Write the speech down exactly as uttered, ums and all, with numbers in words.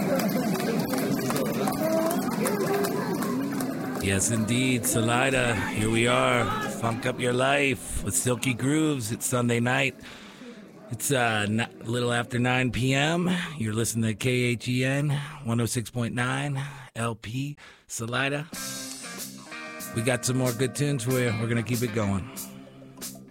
Yes, indeed, Salida. Here we are. Funk up your life with Silky Grooves. It's Sunday night. It's uh, a little after nine p.m. You're listening to K H E N one oh six point nine L P Salida. We got some more good tunes for you. We're going to keep it going.